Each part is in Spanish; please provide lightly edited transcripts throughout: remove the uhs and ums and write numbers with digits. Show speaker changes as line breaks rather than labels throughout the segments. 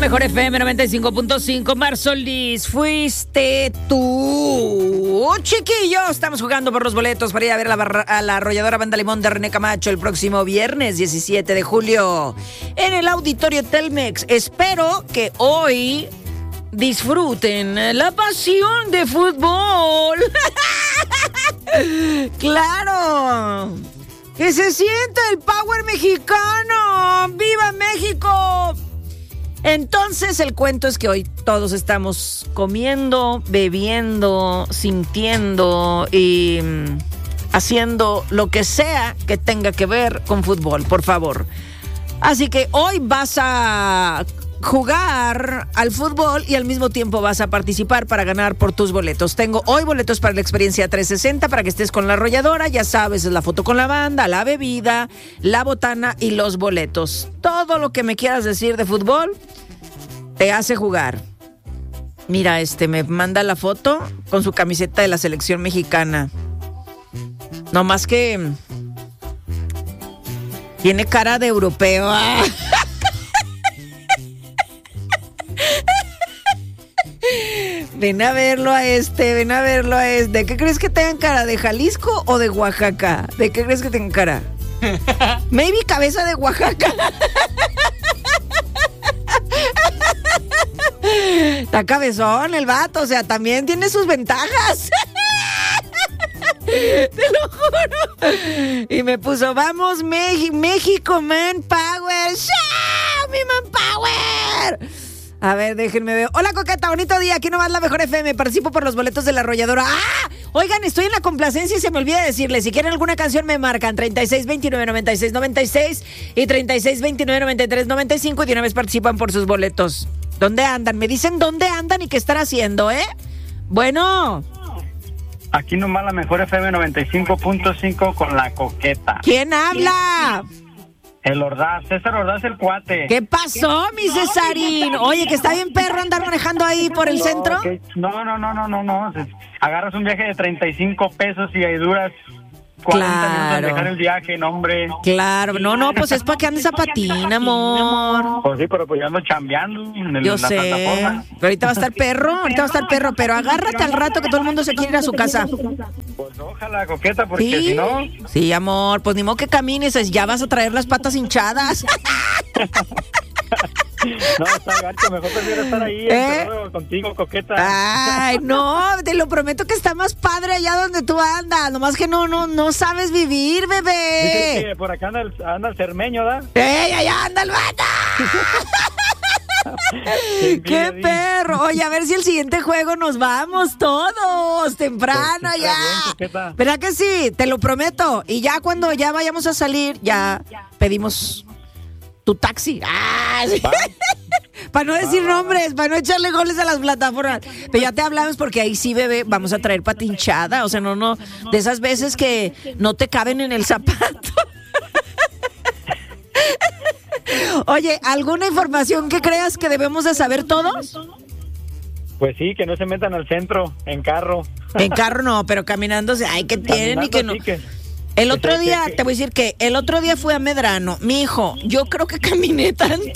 Mejor FM 95.5, Marsolis, fuiste tú. Chiquillos, estamos jugando por los boletos para ir a ver a la arrolladora Banda Limón de René Camacho el próximo viernes 17 de julio en el Auditorio Telmex. Espero que hoy disfruten la pasión de fútbol. ¡Claro! ¡Que se sienta el power mexicano! ¡Viva México! Entonces el cuento es que hoy todos estamos comiendo, bebiendo, sintiendo y haciendo lo que sea que tenga que ver con fútbol, por favor. Así que hoy vas a jugar al fútbol y al mismo tiempo vas a participar para ganar por tus boletos. Tengo hoy boletos para la experiencia 360 para que estés con la arrolladora. Ya sabes, es la foto con la banda, la bebida, la botana y los boletos. Todo lo que me quieras decir de fútbol te hace jugar. Mira, me manda la foto con su camiseta de la selección mexicana. No más que tiene cara de europeo. Ven a verlo a ven a verlo a ¿De qué crees que tengan cara? ¿De Jalisco o de Oaxaca? ¿De qué crees que tengan cara? Maybe cabeza de Oaxaca. Está cabezón el vato, o sea, también tiene sus ventajas. Te lo juro. Y me puso, vamos México, man power. ¡Show, mi man power! A ver, déjenme ver. Hola, Coqueta, bonito día. Aquí nomás la Mejor FM. Participo por los boletos de la arrolladora. ¡Ah! Oigan, estoy en la complacencia y se me olvida decirles. Si quieren alguna canción, me marcan 3629-9696 y 3629-9395 y de una vez participan por sus boletos. ¿Dónde andan? Me dicen dónde andan y qué están haciendo, ¿eh? Bueno.
Aquí nomás la Mejor FM 95.5 con la Coqueta.
¿Quién habla?
El Ordaz, César Ordaz, el cuate.
¿Qué pasó, mi Cesarín? Oye, que está bien perro andar manejando ahí por el centro.
No. Agarras un viaje de 35 pesos y ahí duras 40 minutos en dejar el viaje, no, hombre.
Claro, no, pues es para que andes a patín, amor.
Pues sí, pero pues yo ando chambeando en
yo
la
sé,
plataforma.
Pero ahorita va a estar perro, pero agárrate al rato que todo el mundo se quiere ir a su casa.
Pues ojalá, Coqueta, porque
¿Sí?
si no...
Sí, amor, pues ni modo que camines, ya vas a traer las patas hinchadas.
No, está gacho, mejor prefiero estar ahí contigo, Coqueta.
Ay, no, te lo prometo que está más padre allá donde tú andas, nomás que no sabes vivir, bebé.
Dice que por acá anda el cermeño, ¿da?
¡Ey, allá anda el vato! ¡Qué perro! Oye, a ver si el siguiente juego nos vamos todos temprano
pues,
ya.
Bien,
¿verdad que sí? Te lo prometo. Y ya cuando ya vayamos a salir, ya pedimos tu taxi. ¡Ah! Sí. Para no decir nombres, para no echarle goles a las plataformas. Pero ya te hablamos porque ahí sí, bebé, vamos a traer patinchada. O sea, no, de esas veces que no te caben en el zapato. Oye, ¿alguna información que creas que debemos de saber todos?
Pues sí, que no se metan al centro, en carro.
En carro no, pero caminando, ay, que tienen y que no. Sí, el otro día, te voy a decir que el otro día fui a Medrano. Mi hijo, yo creo que caminé tanto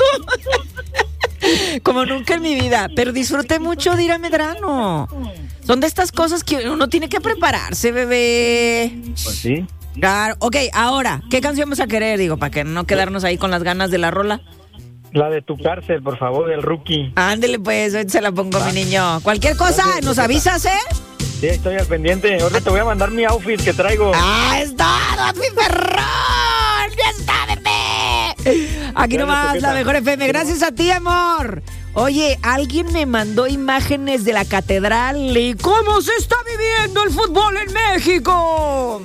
como nunca en mi vida, pero disfruté mucho de ir a Medrano. Son de estas cosas que uno tiene que prepararse, bebé.
Pues sí.
Claro. Ok, ahora, ¿qué canción vas a querer? Digo, para que no quedarnos ahí con las ganas de la rola.
La de Tu Cárcel, por favor, del Rookie.
Ándele pues, hoy se la pongo, mi niño. Cualquier cosa, nos avisas, ¿eh?
Sí, estoy al pendiente. Ahora te voy a mandar mi outfit que traigo.
¡Ah, está! ¡Mi perrón! ¡Ya está, bebé! Aquí nomás la Mejor FM. Gracias a ti, amor. Oye, alguien me mandó imágenes de la catedral y cómo se está viviendo el fútbol en México.